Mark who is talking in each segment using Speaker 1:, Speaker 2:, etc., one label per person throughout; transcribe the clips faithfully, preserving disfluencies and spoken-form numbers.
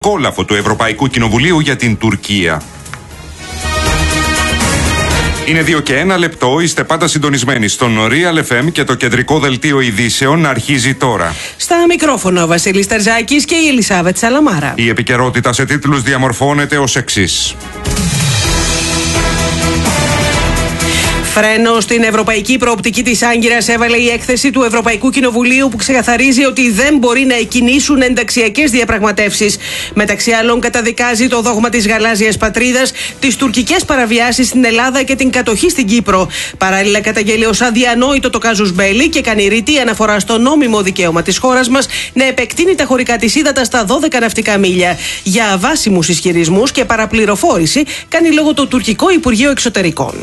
Speaker 1: κόλαφο του Ευρωπαϊκού Κοινοβουλίου για την Τουρκία. Είναι δύο και ένα λεπτό, είστε πάντα συντονισμένοι στον Real εφ εμ και το κεντρικό δελτίο ειδήσεων αρχίζει τώρα.
Speaker 2: Στα μικρόφωνα ο Βασίλης Τερζάκης και η Ελισάβετ Σαλαμάρα.
Speaker 1: Η επικαιρότητα σε τίτλους διαμορφώνεται ως εξής.
Speaker 2: Φρένο στην ευρωπαϊκή προοπτική της Άγκυρας έβαλε η έκθεση του Ευρωπαϊκού Κοινοβουλίου που ξεκαθαρίζει ότι δεν μπορεί να εκκινήσουν ενταξιακές διαπραγματεύσεις. Μεταξύ άλλων, καταδικάζει το δόγμα της γαλάζιας πατρίδας, τις τουρκικές παραβιάσεις στην Ελλάδα και την κατοχή στην Κύπρο. Παράλληλα, καταγγέλει ως αδιανόητο το κάζους μπέλι και κάνει ρητή αναφορά στο νόμιμο δικαίωμα της χώρας μας να επεκτείνει τα χωρικά της ύδατα στα δώδεκα ναυτικά μίλια. Για αβάσιμους ισχυρισμούς και παραπληροφόρηση κάνει λόγο το τουρκικό Υπουργείο Εξωτερικών.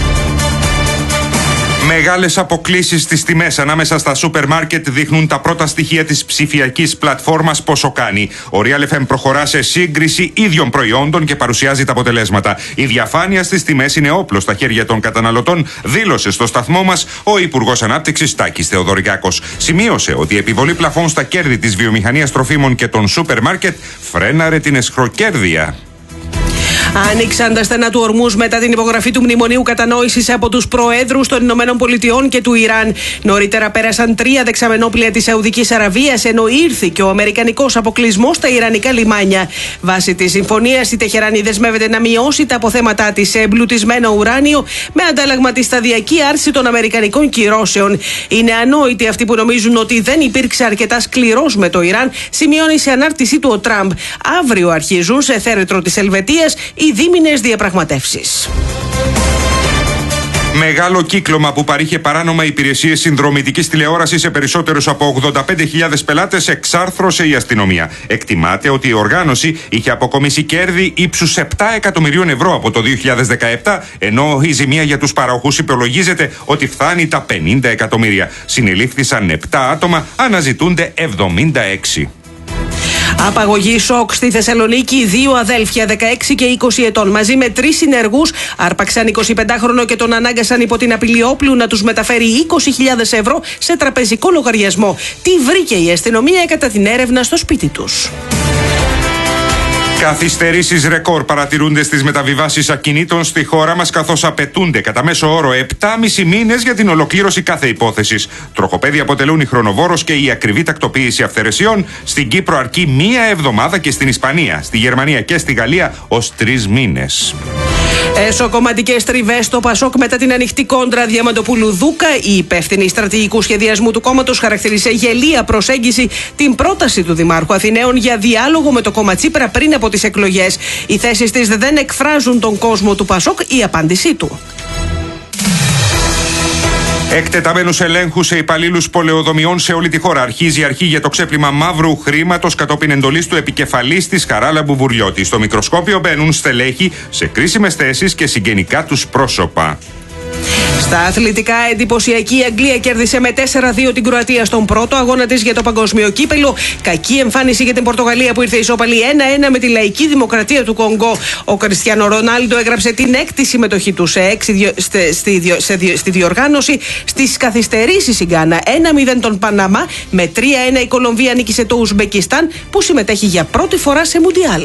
Speaker 1: Μεγάλες αποκλίσεις στις τιμές ανάμεσα στα σούπερ μάρκετ δείχνουν τα πρώτα στοιχεία της ψηφιακής πλατφόρμας πόσο κάνει. Ο Real εφ εμ προχωρά σε σύγκριση ίδιων προϊόντων και παρουσιάζει τα αποτελέσματα. Η διαφάνεια στις τιμές είναι όπλο στα χέρια των καταναλωτών, δήλωσε στο σταθμό μας ο Υπουργός Ανάπτυξης Τάκης Θεοδωρικάκος. Σημείωσε ότι η επιβολή πλαφών στα κέρδη της βιομηχανίας τροφίμων και των σούπερ μάρκετ φρέναρε την εσχροκέρδεια.
Speaker 2: Άνοιξαν τα στενά του ορμούς μετά την υπογραφή του Μνημονίου Κατανόησης από τους προέδρους των Ηνωμένων Πολιτειών και του Ιράν. Νωρίτερα πέρασαν τρία δεξαμενόπλια της Σαουδικής Αραβίας, ενώ ήρθε και ο αμερικανικός αποκλεισμός στα ιρανικά λιμάνια. Βάσει της συμφωνίας, η Τεχεράνη δεσμεύεται να μειώσει τα αποθέματά της σε εμπλουτισμένο ουράνιο με αντάλλαγμα τη σταδιακή άρση των αμερικανικών κυρώσεων. Είναι ανόητοι αυτοί που νομίζουν ότι δεν υπήρξε αρκετά σκληρός με το Ιράν, σημειώνει σε ανάρτησή του ο Τραμπ. Αύριο αρχίζουν σε θέρετρο της Ελβετίας οι δίμηνες διαπραγματεύσεις.
Speaker 1: Μεγάλο κύκλωμα που παρήχε παράνομα υπηρεσίες συνδρομητικής τηλεόρασης σε περισσότερους από ογδόντα πέντε χιλιάδες πελάτες εξάρθρωσε η αστυνομία. Εκτιμάται ότι η οργάνωση είχε αποκομίσει κέρδη ύψους επτά εκατομμυρίων ευρώ από το δύο χιλιάδες δεκαεπτά, ενώ η ζημία για τους παροχούς υπολογίζεται ότι φτάνει τα πενήντα εκατομμύρια. Συνελήφθησαν επτά άτομα, αναζητούνται εβδομήντα έξι.
Speaker 2: Απαγωγή σοκ στη Θεσσαλονίκη. Δύο αδέλφια δεκαέξι και είκοσι ετών μαζί με τρεις συνεργούς άρπαξαν εικοσιπεντάχρονο και τον ανάγκασαν υπό την απειλή όπλου να τους μεταφέρει είκοσι χιλιάδες ευρώ σε τραπεζικό λογαριασμό. Τι βρήκε η αστυνομία κατά την έρευνα στο σπίτι τους.
Speaker 1: Καθυστερήσεις ρεκόρ παρατηρούνται στις μεταβιβάσεις ακινήτων στη χώρα μας, καθώς απαιτούνται κατά μέσο όρο επτά και μισό μήνες για την ολοκλήρωση κάθε υπόθεσης. Τροχοπέδι αποτελούν η χρονοβόρος και η ακριβή τακτοποίηση αυθαιρεσιών. Στην Κύπρο αρκεί μία εβδομάδα και στην Ισπανία, στη Γερμανία και στη Γαλλία ως τρεις μήνες.
Speaker 2: Εσωκομματικές τριβές στο Πασόκ μετά την ανοιχτή κόντρα Διαμαντοπούλου Δούκα. Η υπεύθυνη στρατηγικού σχεδιασμού του κόμματος χαρακτήρισε γελία προσέγγιση την πρόταση του Δημάρχου Αθηναίων για διάλογο με το κόμμα Τσίπρα πριν από τις εκλογές. Οι θέσεις της δεν εκφράζουν τον κόσμο του Πασόκ, η απάντησή του.
Speaker 1: Εκτεταμένους ελέγχους σε υπαλλήλους πολεοδομιών σε όλη τη χώρα. Αρχίζει η αρχή για το ξέπλυμα μαύρου χρήματος κατόπιν εντολής του επικεφαλής της Χαράλα Μπουβουριώτη. Στο μικροσκόπιο μπαίνουν στελέχη σε κρίσιμες θέσεις και συγγενικά τους πρόσωπα.
Speaker 2: Στα αθλητικά, εντυπωσιακή η Αγγλία κέρδισε με τέσσερα δύο την Κροατία στον πρώτο αγώνα της για το παγκόσμιο κύπελο. Κακή εμφάνιση για την Πορτογαλία που ήρθε ισόπαλη ένα ένα με τη Λαϊκή Δημοκρατία του Κονγκό. Ο Κριστιάνο Ρονάλντο έγραψε την έκτη συμμετοχή του σε έξι, στη, στη, στη, στη διοργάνωση. Στις καθυστερήσεις η Γκάνα ένα μηδέν τον Παναμά, με τρία ένα η Κολομβία νίκησε το Ουσμπεκιστάν που συμμετέχει για πρώτη φορά σε Μουντιάλ.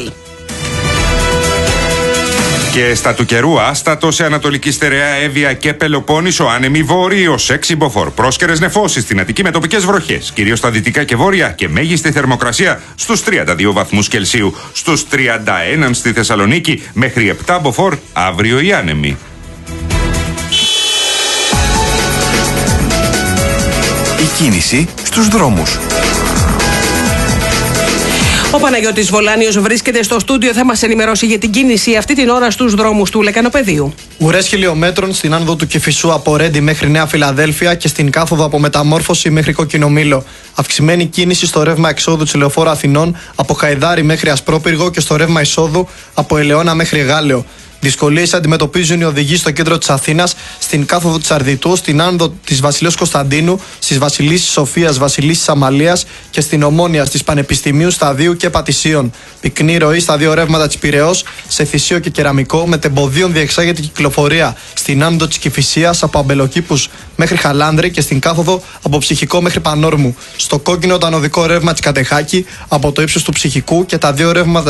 Speaker 1: Και στα του καιρού, άστατο σε Ανατολική Στερεά, Εύβοια και Πελοπόννησο, άνεμη βόρειος έξι μποφόρ. Πρόσκαιρες νεφώσεις στην Αττική με τοπικές βροχές, κυρίως στα δυτικά και βόρεια, και μέγιστη θερμοκρασία στους τριάντα δύο βαθμούς Κελσίου. Στους τριάντα ένα στη Θεσσαλονίκη, μέχρι επτά μποφόρ αύριο οι άνεμοι.
Speaker 3: Η κίνηση στους δρόμους.
Speaker 2: Ο Παναγιώτης Βολάνιος βρίσκεται στο στούντιο, θα μας ενημερώσει για την κίνηση αυτή την ώρα στους δρόμους του Λεκανοπεδίου.
Speaker 4: Ουρές χιλιόμετρων στην άνοδο του Κηφισού από Ρέντι μέχρι Νέα Φιλαδέλφια και στην κάθοδο από Μεταμόρφωση μέχρι Κοκκινομήλο. Αυξημένη κίνηση στο ρεύμα εξόδου της Λεωφόρου Αθηνών από Χαϊδάρι μέχρι Ασπρόπυργο και στο ρεύμα εισόδου από Ελαιώνα μέχρι Γάλεο. Δυσκολίες αντιμετωπίζουν οι οδηγοί στο κέντρο της Αθήνας, στην κάθοδο της Αρδιτού, στην άνοδο της Βασιλέως Κωνσταντίνου, στις Βασιλίσσης Σοφίας, Βασιλίσσης Αμαλίας και στην Ομόνια, στις Πανεπιστημίου, Σταδίου και Πατησίων. Πυκνή ροή στα δύο ρεύματα της Πειραιώς, σε Θησίο και Κεραμικό, με τεμποδίων διεξάγεται κυκλοφορία στην άνοδο της Κηφισίας από Αμπελοκήπους μέχρι Χαλάνδρη και στην κάθοδο από Ψυχικό μέχρι Πανόρμου. Στο κόκκινο το ανωδικό ρεύμα της Κατεχάκη από το ύψος του Ψυχικού και τα δύο ρεύματα